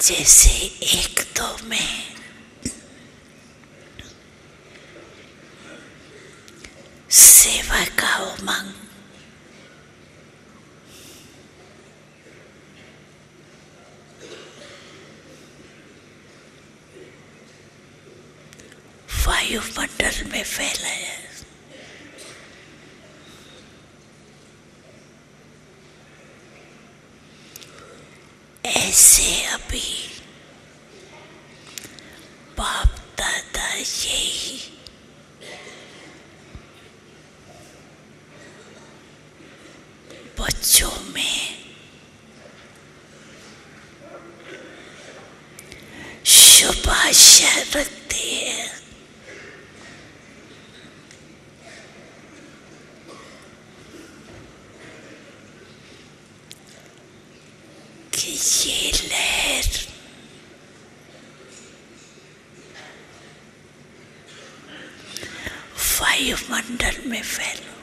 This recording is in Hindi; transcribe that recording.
जैसे एक दो में सेवा का उमंग, वायुमंडल में फैला है, ऐसे अभी बाप दादा यही बच्चों में शुभ आशा रखते हैं कि ये लहर वायुमंडल में फैल